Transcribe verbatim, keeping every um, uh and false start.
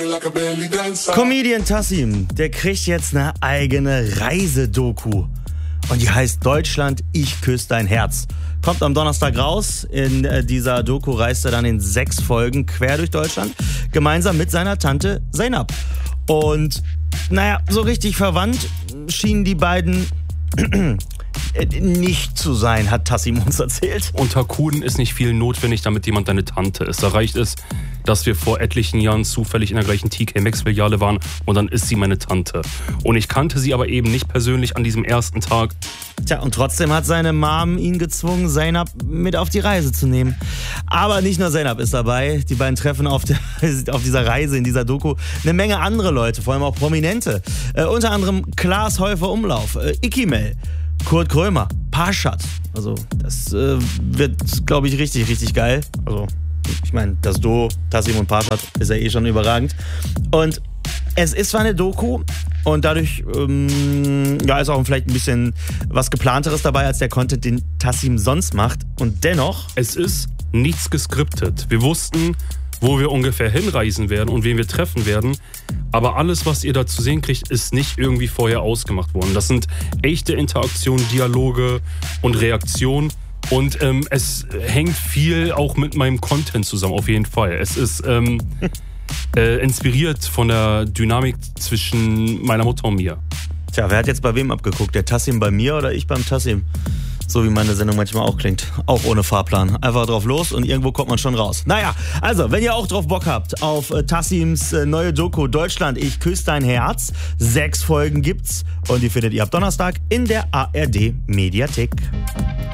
Comedian Tassim, der kriegt jetzt eine eigene Reisedoku. Und die heißt Deutschland, ich küsse dein Herz. Kommt am Donnerstag raus. In dieser Doku reist er dann in sechs Folgen quer durch Deutschland, gemeinsam mit seiner Tante Zeynab. Und naja, so richtig verwandt schienen die beiden nicht zu sein, hat Tassim uns erzählt. Unter Kuden ist nicht viel notwendig, damit jemand deine Tante ist. Da reicht es, dass wir vor etlichen Jahren zufällig in der gleichen T K Maxx-Filiale waren und dann ist sie meine Tante. Und ich kannte sie aber eben nicht persönlich an diesem ersten Tag. Tja, und trotzdem hat seine Mom ihn gezwungen, Zeynab mit auf die Reise zu nehmen. Aber nicht nur Zeynab ist dabei. Die beiden treffen auf, der, auf dieser Reise, in dieser Doku, eine Menge andere Leute, vor allem auch Prominente. Äh, unter anderem Klaas Häufer Umlauf, äh, Ikimel, Kurt Krömer, Parshad. Also das äh, wird, glaube ich, richtig, richtig geil. Also ich meine, das Duo Tassim und Parshad ist ja eh schon überragend. Und es ist zwar eine Doku und dadurch ähm, ja, ist auch vielleicht ein bisschen was Geplanteres dabei als der Content, den Tassim sonst macht. Und dennoch... Es ist nichts geskriptet. Wir wussten, wo wir ungefähr hinreisen werden und wen wir treffen werden. Aber alles, was ihr da zu sehen kriegt, ist nicht irgendwie vorher ausgemacht worden. Das sind echte Interaktionen, Dialoge und Reaktionen. Und ähm, es hängt viel auch mit meinem Content zusammen, auf jeden Fall. Es ist ähm, äh, inspiriert von der Dynamik zwischen meiner Mutter und mir. Tja, wer hat jetzt bei wem abgeguckt? Der Tassim bei mir oder ich beim Tassim? So wie meine Sendung manchmal auch klingt. Auch ohne Fahrplan. Einfach drauf los und irgendwo kommt man schon raus. Naja, also, wenn ihr auch drauf Bock habt auf äh, Tassims äh, neue Doku Deutschland, ich küsse dein Herz. Sechs Folgen gibt's und die findet ihr ab Donnerstag in der A R D Mediathek.